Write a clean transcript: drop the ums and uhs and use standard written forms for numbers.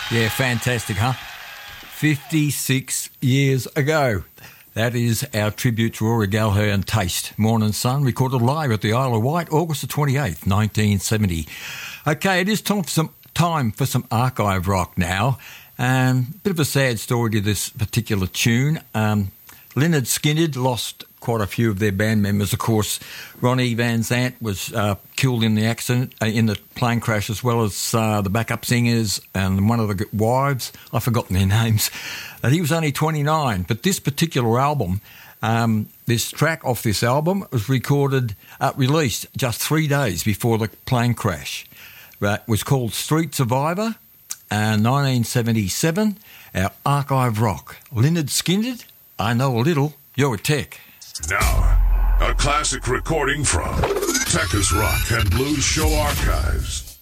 Yeah, fantastic, huh? 56 years ago. That is our tribute to Rory Gallagher and Taste. Morning Sun, recorded live at the Isle of Wight, August the 28th, 1970. Okay, it is time for some archive rock now. Bit of a sad story to this particular tune. Lynyrd Skynyrd lost quite a few of their band members. Of course, Ronnie Van Zant was killed in the accident, in the plane crash, as well as the backup singers and one of the wives. I've forgotten their names. He was only 29, but this particular album, this track off this album was released just 3 days before the plane crash. It was called Street Survivor, 1977. Our archive rock. Lynyrd Skynyrd, I Know a Little, You're a Tech. Now, a classic recording from Tech's Rock and Blues Show Archives.